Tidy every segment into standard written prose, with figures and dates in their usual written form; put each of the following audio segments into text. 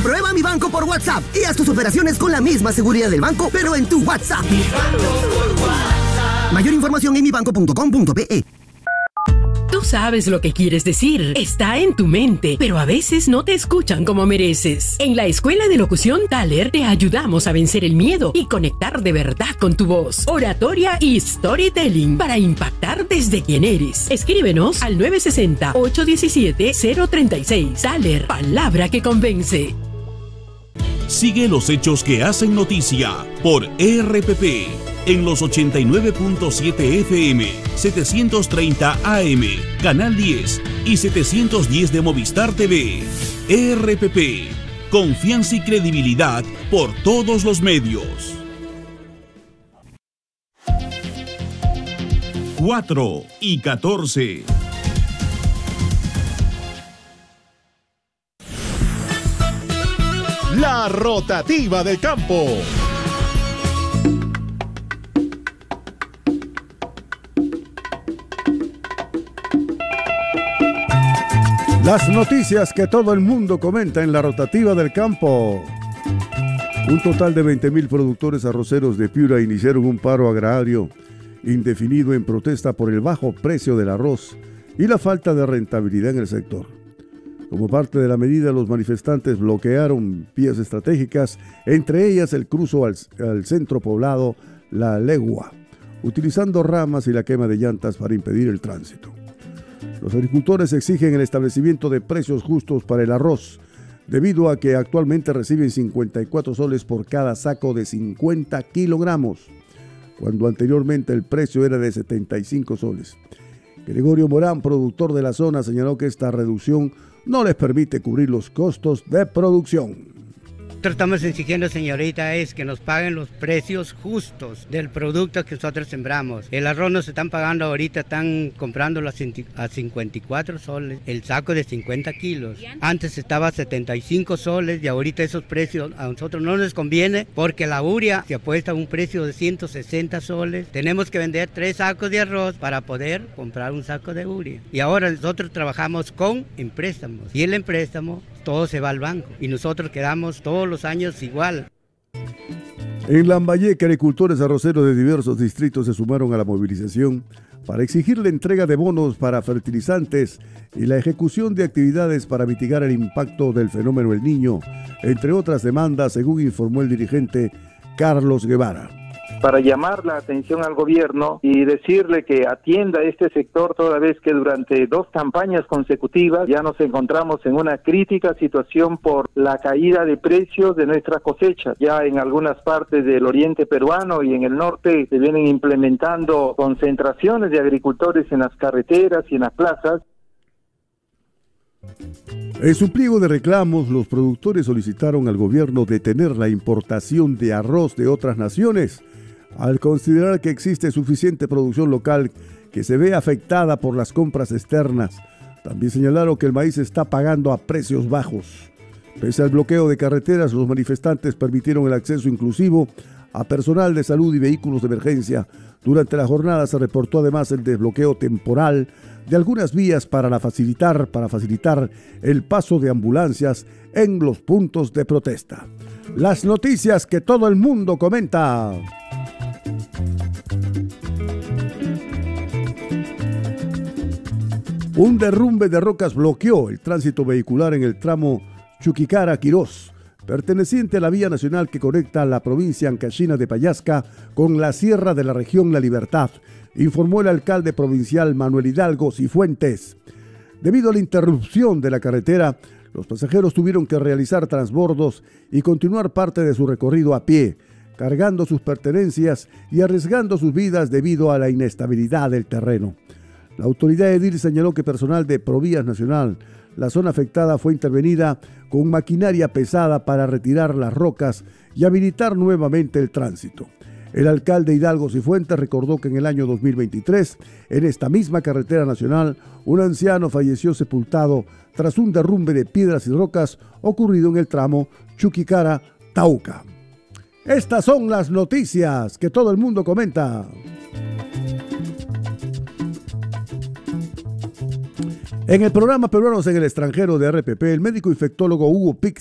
Prueba Mi Banco por WhatsApp y haz tus operaciones con la misma seguridad del banco, pero en tu WhatsApp. Mi Banco por WhatsApp. Mayor información en mibanco.com.pe. Tú sabes lo que quieres decir, está en tu mente, pero a veces no te escuchan como mereces. En la Escuela de Locución Thaler te ayudamos a vencer el miedo y conectar de verdad con tu voz, oratoria y storytelling para impactar desde quien eres. Escríbenos al 960-817-036. Thaler, palabra que convence. Sigue los hechos que hacen noticia por RPP en los 89.7 FM, 730 AM, Canal 10 y 710 de Movistar TV. RPP, confianza y credibilidad por todos los medios. 4:14. La rotativa del campo. Las noticias que todo el mundo comenta en la rotativa del campo. Un total de 20,000 productores arroceros de Piura iniciaron un paro agrario indefinido en protesta por el bajo precio del arroz y la falta de rentabilidad en el sector. Como parte de la medida, los manifestantes bloquearon vías estratégicas, entre ellas el cruzo al centro poblado La Legua, utilizando ramas y la quema de llantas para impedir el tránsito. Los agricultores exigen el establecimiento de precios justos para el arroz, debido a que actualmente reciben 54 soles por cada saco de 50 kilogramos, cuando anteriormente el precio era de 75 soles. Gregorio Morán, productor de la zona, señaló que esta reducción no les permite cubrir los costos de producción. Nosotros estamos exigiendo, señorita, es que nos paguen los precios justos del producto que nosotros sembramos. El arroz nos están pagando ahorita, están comprándolo a 54 soles, el saco de 50 kilos. Antes estaba a 75 soles y ahorita esos precios a nosotros no nos conviene porque la urea se apuesta a un precio de 160 soles. Tenemos que vender 3 sacos de arroz para poder comprar un saco de urea. Y ahora nosotros trabajamos con préstamos y el préstamo todo se va al banco y nosotros quedamos todos los años igual. En Lambayeque, agricultores arroceros de diversos distritos se sumaron a la movilización para exigir la entrega de bonos para fertilizantes y la ejecución de actividades para mitigar el impacto del fenómeno El Niño, entre otras demandas, según informó el dirigente Carlos Guevara. Para llamar la atención al gobierno y decirle que atienda este sector, toda vez que durante 2 campañas consecutivas ya nos encontramos en una crítica situación por la caída de precios de nuestras cosechas. Ya en algunas partes del oriente peruano y en el norte se vienen implementando concentraciones de agricultores en las carreteras y en las plazas. En su pliego de reclamos, los productores solicitaron al gobierno detener la importación de arroz de otras naciones, al considerar que existe suficiente producción local que se ve afectada por las compras externas. También señalaron que el maíz está pagando a precios bajos. Pese al bloqueo de carreteras, los manifestantes permitieron el acceso inclusivo a personal de salud y vehículos de emergencia. Durante la jornada se reportó además el desbloqueo temporal de algunas vías para facilitar el paso de ambulancias en los puntos de protesta. Las noticias que todo el mundo comenta. Un derrumbe de rocas bloqueó el tránsito vehicular en el tramo Chuquicara-Quirós, perteneciente a la vía nacional que conecta la provincia ancashina de Payasca con la sierra de la región La Libertad, informó el alcalde provincial Manuel Hidalgo Cifuentes. Debido a la interrupción de la carretera, los pasajeros tuvieron que realizar transbordos y continuar parte de su recorrido a pie, cargando sus pertenencias y arriesgando sus vidas debido a la inestabilidad del terreno. La autoridad edil señaló que personal de Provías Nacional, la zona afectada fue intervenida con maquinaria pesada para retirar las rocas y habilitar nuevamente el tránsito. El alcalde Hidalgo Cifuentes recordó que en el año 2023, en esta misma carretera nacional, un anciano falleció sepultado tras un derrumbe de piedras y rocas ocurrido en el tramo Chuquicara-Tauca. Estas son las noticias que todo el mundo comenta. En el programa Peruanos en el extranjero de RPP, el médico infectólogo Hugo Pixi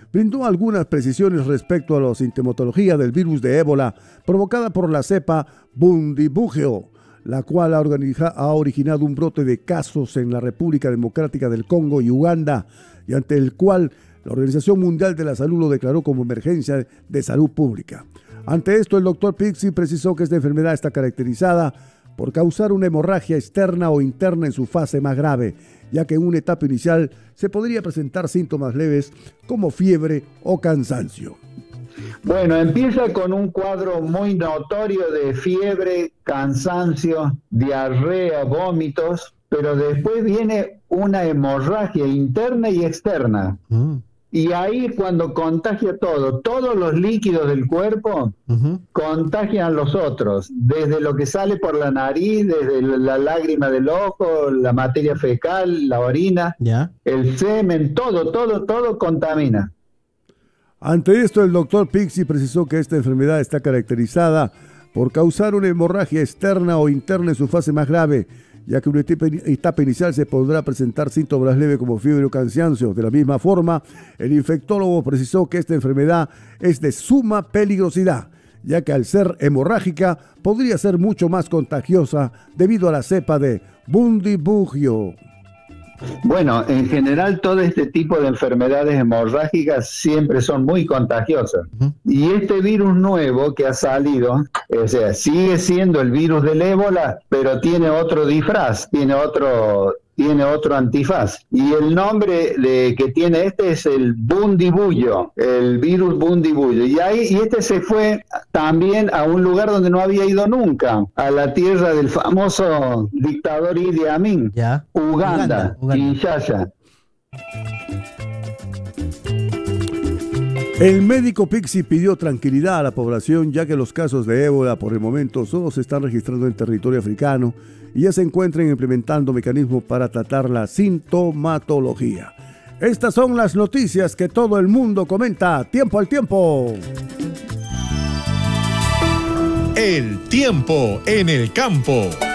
brindó algunas precisiones respecto a la sintomatología del virus de ébola provocada por la cepa Bundibugyo, la cual ha originado un brote de casos en la República Democrática del Congo y Uganda, y ante el cual la Organización Mundial de la Salud lo declaró como emergencia de salud pública. Ante esto, el doctor Pixi precisó que esta enfermedad está caracterizada por causar una hemorragia externa o interna en su fase más grave, ya que en una etapa inicial se podría presentar síntomas leves como fiebre o cansancio. Bueno, empieza con un cuadro muy notorio de fiebre, cansancio, diarrea, vómitos, pero después viene una hemorragia interna y externa. Y ahí cuando contagia todos los líquidos del cuerpo contagian a los otros, desde lo que sale por la nariz, desde la lágrima del ojo, la materia fecal, la orina, el semen, todo contamina. Ante esto, el doctor Pixi precisó que esta enfermedad está caracterizada por causar una hemorragia externa o interna en su fase más grave, ya que en una etapa inicial se podrá presentar síntomas leves como fiebre o cansancio. De la misma forma, el infectólogo precisó que esta enfermedad es de suma peligrosidad, ya que al ser hemorrágica podría ser mucho más contagiosa debido a la cepa de Bundibugyo. Bueno, en general todo este tipo de enfermedades hemorrágicas siempre son muy contagiosas. Y este virus nuevo que ha salido, o sea, sigue siendo el virus del ébola, pero tiene otro disfraz, tiene otro antifaz. Y el nombre que tiene este es el Bundibugyo, el virus Bundibugyo. Y este se fue también a un lugar donde no había ido nunca, a la tierra del famoso dictador Idi Amin, Uganda. Kinshasa. El médico Pixi pidió tranquilidad a la población, ya que los casos de ébola por el momento solo se están registrando en territorio africano y ya se encuentran implementando mecanismos para tratar la sintomatología. Estas son las noticias que todo el mundo comenta. Tiempo al tiempo. El tiempo en el campo.